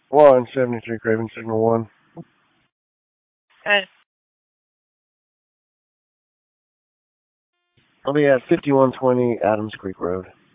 Line 73, Craven Signal 1. Okay. I'll be at 5120 Adams Creek Road.